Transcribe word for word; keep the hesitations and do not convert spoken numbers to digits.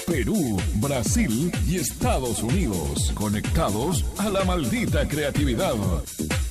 Perú, Brasil y Estados Unidos. Conectados a la maldita creatividad.